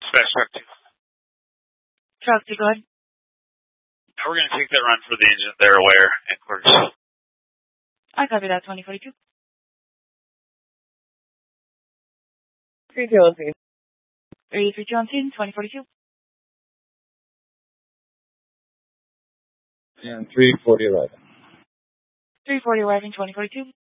Dispatch truck 2. Truck 2, go ahead. Now we're going to take that run for the engine. They're aware. Headquarters. I copy that, 2042. 3-2 on scene. 332 on scene, 2042. And 340 arriving. 340 arriving, 2042.